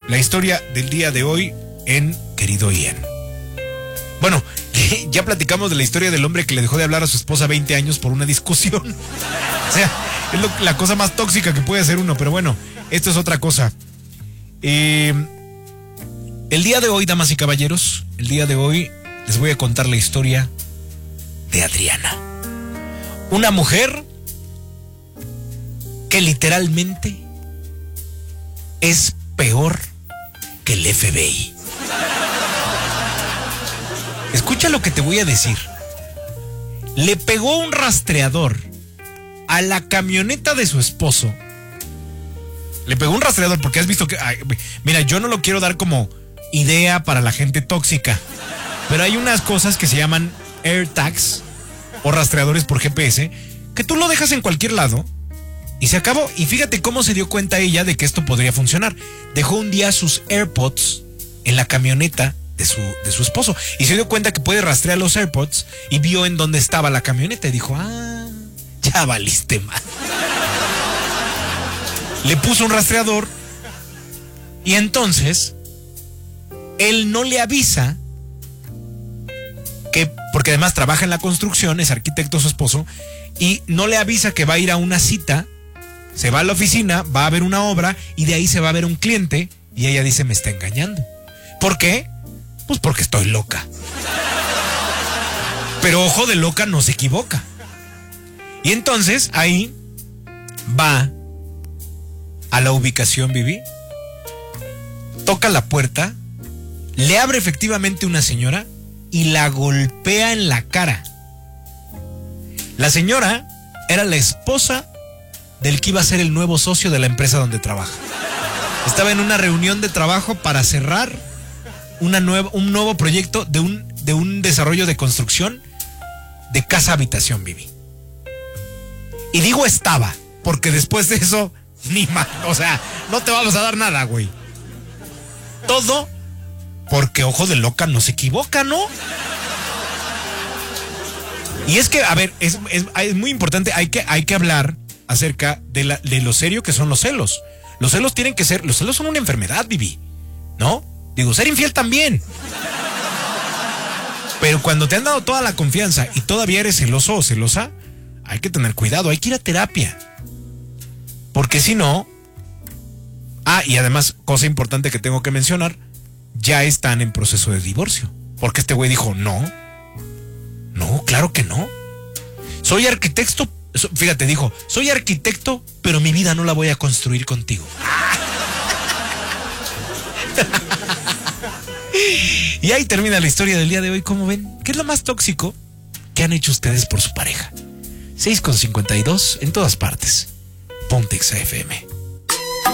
la historia del día de hoy en Querido Ian. Bueno, ya platicamos de la historia del hombre que le dejó de hablar a su esposa 20 años por una discusión. O sea, es la cosa más tóxica que puede hacer uno, pero bueno, esto es otra cosa. El día de hoy, damas y caballeros, el día de hoy les voy a contar la historia de Adriana. Una mujer que literalmente es peor que el FBI. Escucha lo que te voy a decir. Le pegó un rastreador a la camioneta de su esposo. Le pegó un rastreador porque has visto que... Ay, mira, yo no lo quiero dar como idea para la gente tóxica, pero hay unas cosas que se llaman AirTags o rastreadores por GPS que tú lo dejas en cualquier lado y se acabó. Y fíjate cómo se dio cuenta ella de que esto podría funcionar. Dejó un día sus AirPods en la camioneta de su esposo y se dio cuenta que puede rastrear los AirPods y vio en dónde estaba la camioneta y dijo, ya valiste mal. Le puso un rastreador y entonces él no le avisa que, porque además trabaja en la construcción, es arquitecto su esposo, y no le avisa que va a ir a una cita. Se va a la oficina, va a ver una obra y de ahí se va a ver un cliente y ella dice, me está engañando. ¿Por qué? Pues porque estoy loca. Pero ojo de loca no se equivoca. Y entonces ahí va a la ubicación, Vivi, toca la puerta, le abre efectivamente una señora y la golpea en la cara. La señora era la esposa del que iba a ser el nuevo socio de la empresa donde trabaja. Estaba en una reunión de trabajo para cerrar un nuevo proyecto de un desarrollo de construcción de casa habitación, Vivi. Y digo estaba, porque después de eso, ni más, o sea, no te vamos a dar nada, güey. Todo porque ojo de loca no se equivoca, ¿no? Y es que, a ver, es muy importante, hay que hablar acerca de lo serio que son los celos. Los celos tienen que ser, los celos son una enfermedad, Vivi, ¿no? Digo, ser infiel también. Pero cuando te han dado toda la confianza y todavía eres celoso o celosa, hay que tener cuidado, hay que ir a terapia. Porque si no... y además, cosa importante que tengo que mencionar, ya están en proceso de divorcio. Porque este güey dijo, no, claro que no. Soy arquitecto, fíjate, dijo, soy arquitecto, pero mi vida no la voy a construir contigo. Y ahí termina la historia del día de hoy. ¿Cómo ven? ¿Qué es lo más tóxico que han hecho ustedes por su pareja? 6:52 en todas partes. Ponte Exa FM.